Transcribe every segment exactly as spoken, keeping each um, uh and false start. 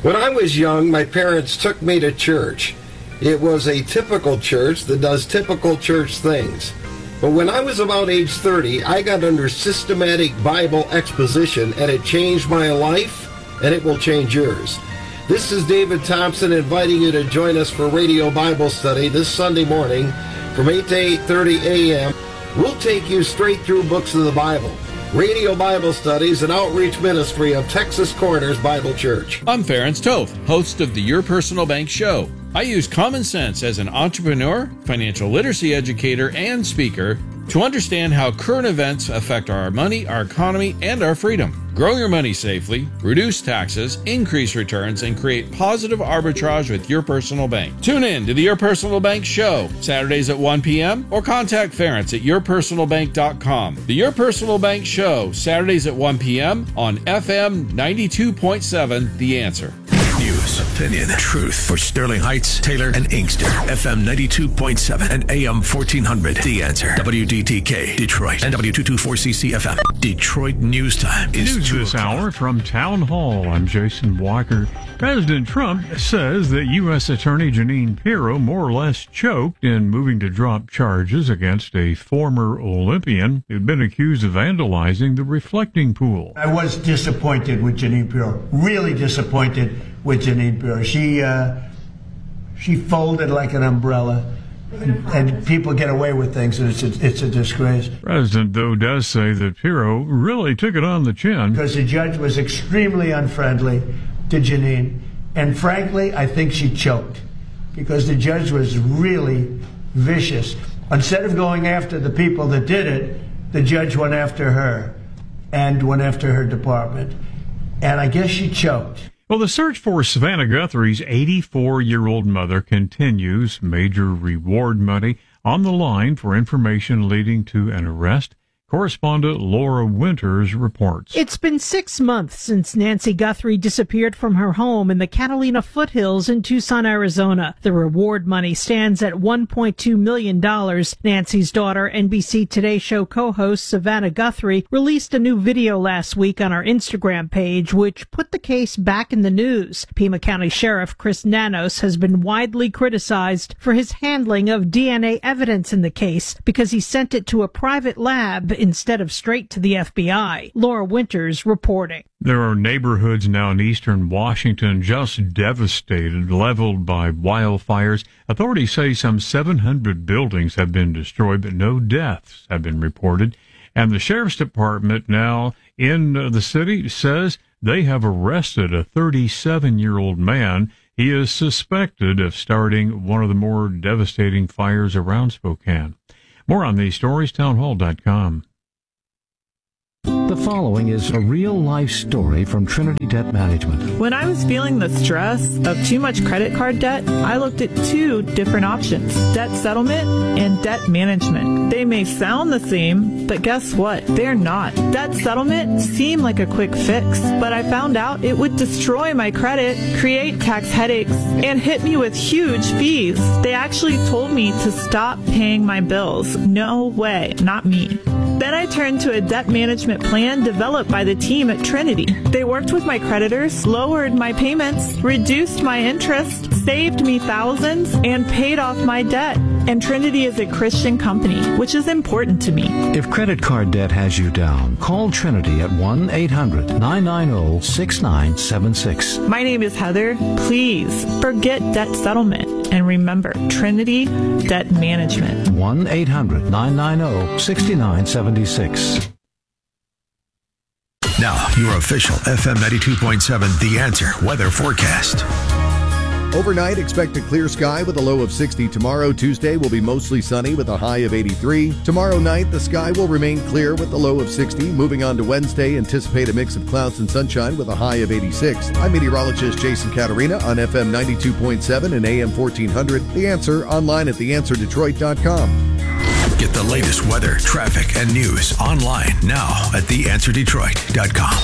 When I was young, my parents took me to church. It was a typical church that does typical church things. But when I was about age thirty, I got under systematic Bible exposition, and it changed my life, and it will change yours. This is David Thompson inviting you to join us for Radio Bible Study this Sunday morning from eight to eight thirty a.m. We'll take you straight through books of the Bible. Radio Bible Study is an outreach ministry of Texas Corners Bible Church. I'm Ference Toth, host of the Your Personal Bank Show. I use common sense as an entrepreneur, financial literacy educator, and speaker to understand how current events affect our money, our economy, and our freedom. Grow your money safely, reduce taxes, increase returns, and create positive arbitrage with Your Personal Bank. Tune in to the Your Personal Bank Show, Saturdays at one p.m., or contact Ference at your personal bank dot com. The Your Personal Bank Show, Saturdays at one p.m. on F M ninety-two point seven, The Answer. News, opinion, truth for Sterling Heights, Taylor, and Inkster. F M ninety-two point seven and A M fourteen hundred. The Answer. W D T K, Detroit, and W two twenty-four C C F M. Detroit News Time is News this hour from Town Hall. I'm Jason Walker. President Trump says that U S Attorney Jeanine Pirro more or less choked in moving to drop charges against a former Olympian who'd been accused of vandalizing the reflecting pool. I was disappointed with Jeanine Pirro, really disappointed with Jeanine Pirro. She, uh, she folded like an umbrella, and, and people get away with things, and it's a, it's a disgrace. President, though, does say that Pirro really took it on the chin. Because the judge was extremely unfriendly to Jeanine, and frankly, I think she choked, because the judge was really vicious. Instead of going after the people that did it, the judge went after her, and went after her department, and I guess she choked. Well, the search for Savannah Guthrie's eighty-four-year-old mother continues. Major reward money on the line for information leading to an arrest. Correspondent Laura Winters reports. It's been six months since Nancy Guthrie disappeared from her home in the Catalina foothills in Tucson, Arizona. The reward money stands at one point two million dollars. Nancy's daughter, N B C Today Show co-host Savannah Guthrie, released a new video last week on our Instagram page, which put the case back in the news. Pima County Sheriff Chris Nanos has been widely criticized for his handling of D N A evidence in the case because he sent it to a private lab instead of straight to the F B I. Laura Winters reporting. There are neighborhoods now in eastern Washington just devastated, leveled by wildfires. Authorities say some seven hundred buildings have been destroyed, but no deaths have been reported. And the sheriff's department now in the city says they have arrested a thirty-seven-year-old man. He is suspected of starting one of the more devastating fires around Spokane. More on these stories, town hall dot com. The following is a real-life story from Trinity Debt Management. When I was feeling the stress of too much credit card debt, I looked at two different options, debt settlement and debt management. They may sound the same, but guess what? They're not. Debt settlement seemed like a quick fix, but I found out it would destroy my credit, create tax headaches, and hit me with huge fees. They actually told me to stop paying my bills. No way, not me. Then I turned to a debt management plan developed by the team at Trinity. They worked with my creditors, lowered my payments, reduced my interest, saved me thousands, and paid off my debt. And Trinity is a Christian company, which is important to me. If credit card debt has you down, call Trinity at one eight hundred nine nine zero six nine seven six. My name is Heather. Please forget debt settlement and remember Trinity Debt Management. one eight hundred nine nine zero six nine seven six. Now, your official F M ninety-two point seven The Answer weather forecast. Overnight, expect a clear sky with a low of sixty. Tomorrow, Tuesday, will be mostly sunny with a high of eighty-three. Tomorrow night, the sky will remain clear with a low of sixty. Moving on to Wednesday, anticipate a mix of clouds and sunshine with a high of eighty-six. I'm meteorologist Jason Caterina on F M ninety-two point seven and A M fourteen hundred. The Answer, online at the answer detroit dot com. Get the latest weather, traffic, and news online now at the answer detroit dot com.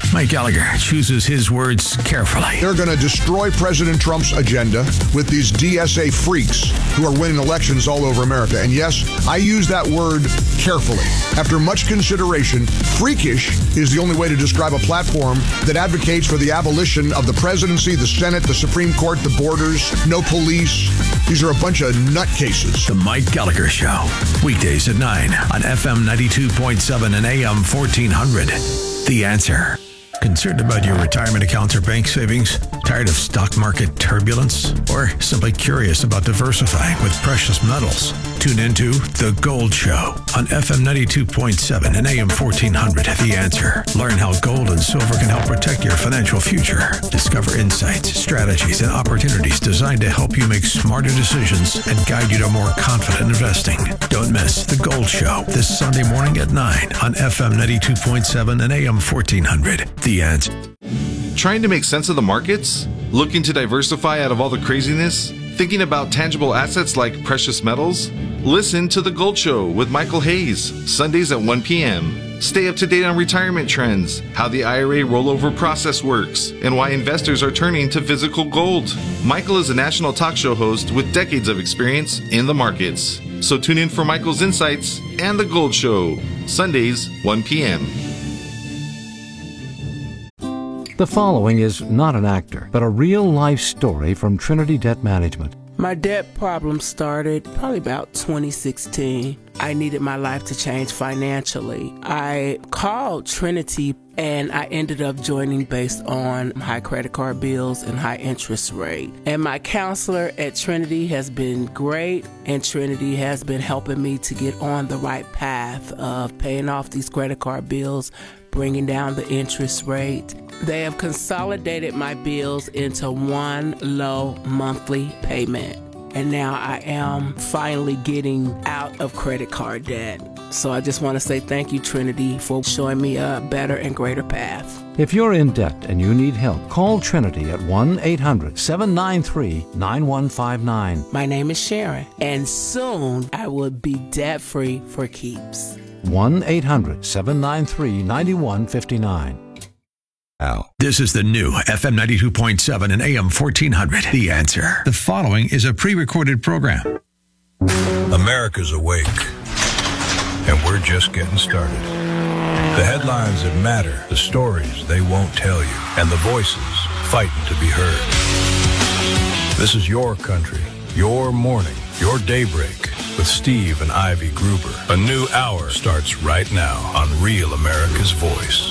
Mike Gallagher chooses his words carefully. They're going to destroy President Trump's agenda with these D S A freaks who are winning elections all over America. And yes, I use that word carefully. After much consideration, freakish is the only way to describe a platform that advocates for the abolition of the presidency, the Senate, the Supreme Court, the borders, no police. These are a bunch of nutcases. The Mike Gallagher Show, weekdays at nine on F M ninety-two point seven and A M fourteen hundred. The Answer. Concerned about your retirement accounts or bank savings? Tired of stock market turbulence? Or simply curious about diversifying with precious metals? Tune into The Gold Show on F M ninety-two point seven and A M fourteen hundred. The Answer. Learn how gold and silver can help protect your financial future. Discover insights, strategies, and opportunities designed to help you make smarter decisions and guide you to more confident investing. Don't miss The Gold Show this Sunday morning at nine on F M ninety-two point seven and A M fourteen hundred. The Answer. Trying to make sense of the markets? Looking to diversify out of all the craziness? Thinking about tangible assets like precious metals? Listen to The Gold Show with Michael Hayes, Sundays at one p.m. Stay up to date on retirement trends, how the I R A rollover process works, and why investors are turning to physical gold. Michael is a national talk show host with decades of experience in the markets. So tune in for Michael's insights and The Gold Show, Sundays, one p.m. The following is not an actor, but a real-life story from Trinity Debt Management. My debt problem started probably about twenty sixteen. I needed my life to change financially. I called Trinity and I ended up joining based on high credit card bills and high interest rate. And my counselor at Trinity has been great, and Trinity has been helping me to get on the right path of paying off these credit card bills, bringing down the interest rate. They have consolidated my bills into one low monthly payment. And now I am finally getting out of credit card debt. So I just want to say thank you, Trinity, for showing me a better and greater path. If you're in debt and you need help, call Trinity at one eight hundred seven nine three nine one five nine. My name is Sharon, and soon I will be debt-free for keeps. one eight hundred seven nine three nine one five nine. Ow. This is the new F M ninety-two point seven and A M fourteen hundred. The Answer. The following is a pre-recorded program. America's awake, and we're just getting started. The headlines that matter, the stories they won't tell you, and the voices fighting to be heard. This is your country, your morning, your daybreak with Steve and Ivy Gruber. A new hour starts right now on Real America's Voice.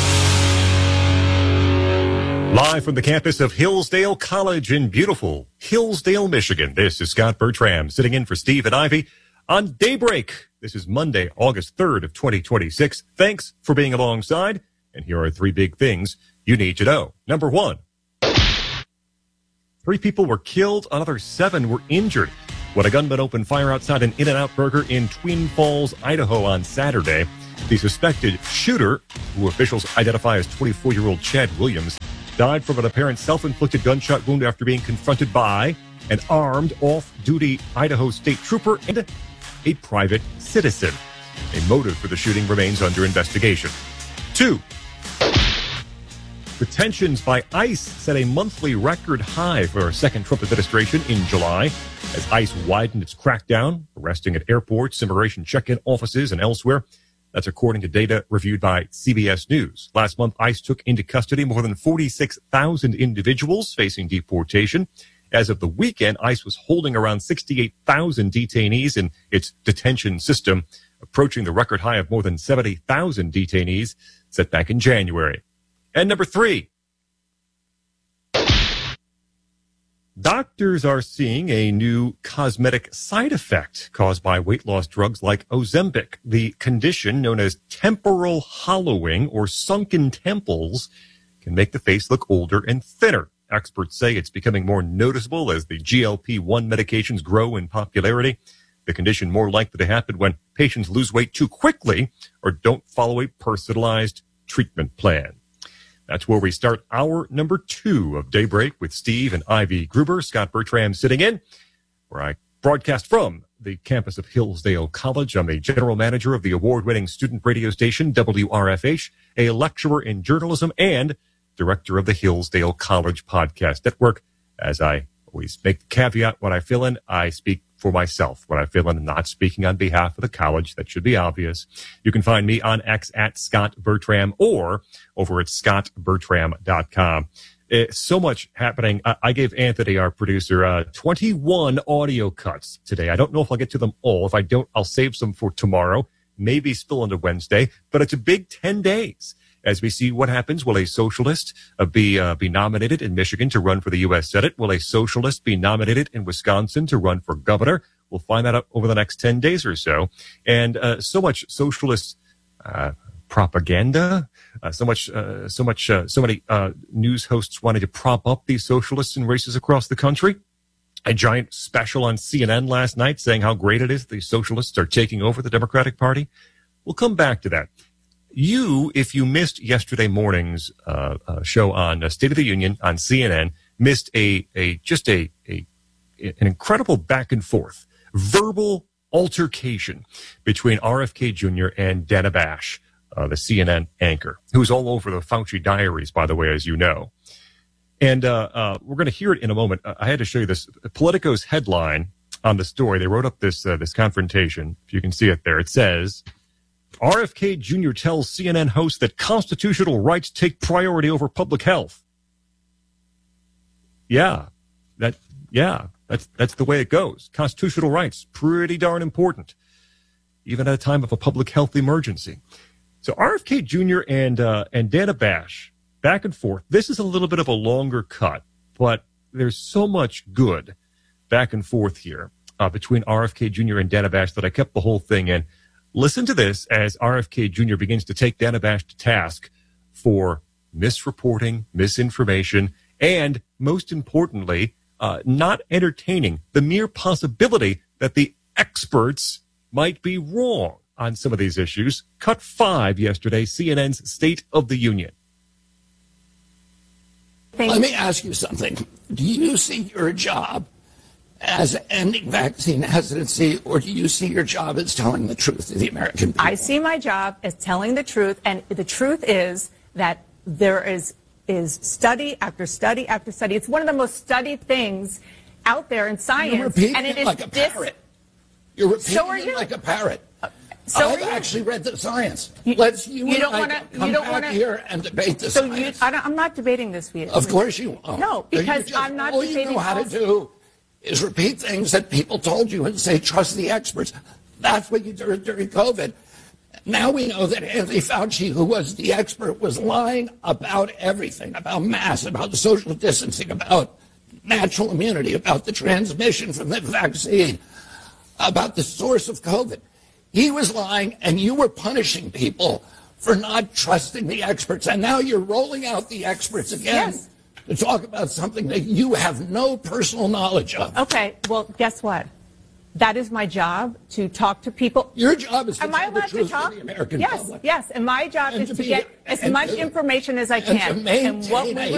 Live from the campus of Hillsdale College in beautiful Hillsdale, Michigan, this is Scott Bertram sitting in for Steve and Ivy on Daybreak. This is Monday, August third of twenty twenty-six. Thanks for being alongside. And here are three big things you need to know. Number one, three people were killed, another seven were injured when a gunman opened fire outside an In-N-Out Burger in Twin Falls, Idaho on Saturday. The suspected shooter, who officials identify as twenty-four-year-old Chad Williams, died from an apparent self-inflicted gunshot wound after being confronted by an armed off-duty Idaho state trooper and a private citizen. A motive for the shooting remains under investigation. Two, detentions by ICE set a monthly record high for a second Trump administration in July as ICE widened its crackdown, arresting at airports, immigration check-in offices, and elsewhere. That's according to data reviewed by C B S News. Last month, ICE took into custody more than forty-six thousand individuals facing deportation. As of the weekend, ICE was holding around sixty-eight thousand detainees in its detention system, approaching the record high of more than seventy thousand detainees set back in January. And number three, doctors are seeing a new cosmetic side effect caused by weight loss drugs like Ozempic. The condition, known as temporal hollowing or sunken temples, can make the face look older and thinner. Experts say it's becoming more noticeable as the G L P one medications grow in popularity. The condition more likely to happen when patients lose weight too quickly or don't follow a personalized treatment plan. That's where we start hour number two of Daybreak with Steve and Ivy Gruber. Scott Bertram sitting in, where I broadcast from the campus of Hillsdale College. I'm the general manager of the award-winning student radio station, W R F H, a lecturer in journalism, and director of the Hillsdale College Podcast Network. As I always make the caveat when I fill in, I speak for myself when I fill in, not speaking on behalf of the college. That should be obvious. You can find me on X at Scott Bertram or over at scott bertram dot com. It's so much happening. I, I gave Anthony, our producer, uh, twenty-one audio cuts today. I don't know if I'll get to them all. If I don't, I'll save some for tomorrow, maybe spill into Wednesday. But it's a big ten days as we see what happens. Will a socialist uh, be uh, be nominated in Michigan to run for the U S Senate? Will a socialist be nominated in Wisconsin to run for governor? We'll find that out over the next ten days or so. And uh, so much socialist uh propaganda, uh, so much, uh, so much, uh, so many uh, news hosts wanted to prop up these socialists in races across the country. A giant special on C N N last night saying how great it is the socialists are taking over the Democratic Party. We'll come back to that. You, if you missed yesterday morning's uh, uh, show on uh, State of the Union on C N N, missed a a just a, a an incredible back and forth, verbal altercation between R F K Junior and Dana Bash. Uh, the C N N anchor, who's all over the Fauci diaries, by the way, as you know. And uh, uh, we're going to hear it in a moment. Uh, I had to show you this. Politico's headline on the story, they wrote up this uh, this confrontation. If you can see it there, it says, R F K Junior tells C N N host that constitutional rights take priority over public health. Yeah, that yeah, that's that's the way it goes. Constitutional rights, pretty darn important, even at a time of a public health emergency. So R F K Junior and uh, and Dana Bash, back and forth. This is a little bit of a longer cut, but there's so much good back and forth here uh, between R F K Junior and Dana Bash that I kept the whole thing in. Listen to this as R F K Junior begins to take Dana Bash to task for misreporting, misinformation, and most importantly, uh, not entertaining the mere possibility that the experts might be wrong on some of these issues. Cut five yesterday, C N N's State of the Union. Let me ask you something. Do you see your job as ending vaccine hesitancy, or do you see your job as telling the truth to the American people? I see my job as telling the truth, and the truth is that there is is study after study after study. It's one of the most studied things out there in science. You're repeating and it, it is like a dis- parrot. You're repeating so are it you. like a parrot. So I've you. actually read the science. You, Let's you, you and don't I wanna, come you don't back wanna, here and debate the so science. You, I don't, I'm not debating this with you. Of course you won't. No, because just, I'm not all debating. All you know how to do is repeat things that people told you and say, trust the experts. That's what you did during COVID. Now we know that Anthony Fauci, who was the expert, was lying about everything, about masks, about the social distancing, about natural immunity, about the transmission from the vaccine, about the source of COVID. He was lying, and you were punishing people for not trusting the experts. And now you're rolling out the experts again yes. to talk about something that you have no personal knowledge of. Okay, well, guess what? That is my job, to talk to people. Your job is to Am tell I allowed the truth to talk? to the American yes, public. Yes, and my job and is to, to be, get as much to, information as I and can. To maintain and what we a